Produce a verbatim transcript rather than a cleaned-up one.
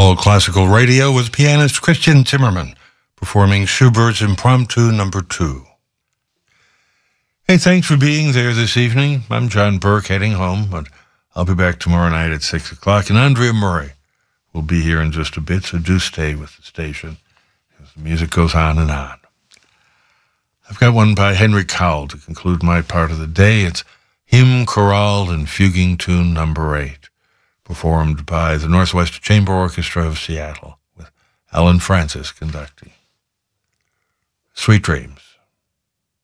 All Classical Radio with pianist Christian Zimmerman performing Schubert's Impromptu Number Two. Hey, thanks for being there this evening. I'm John Burke heading home, but I'll be back tomorrow night at six o'clock, and Andrea Murray will be here in just a bit, so do stay with the station as the music goes on and on. I've got one by Henry Cowell to conclude my part of the day. It's Hymn, Chorale, and Fuguing Tune Number Eight, performed by the Northwest Chamber Orchestra of Seattle, with Alan Francis conducting. Sweet dreams.